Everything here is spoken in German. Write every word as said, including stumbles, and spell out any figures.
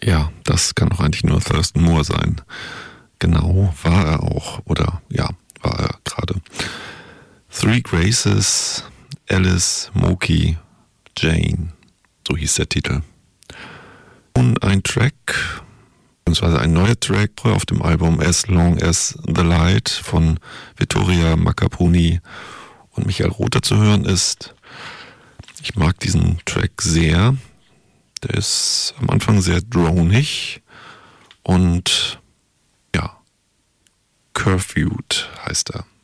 Ja, das kann doch eigentlich nur Thurston Moore sein. Genau, war er auch. Oder ja, war er gerade. Three Graces, Alice, Moki, Jane. So hieß der Titel. Und ein Track, beziehungsweise ein neuer Track auf dem Album As Long As The Light von Vittoria Macapuni und Michael Rother zu hören ist. Ich mag diesen Track sehr. Der ist am Anfang sehr dronig und ja, Curfewed heißt er.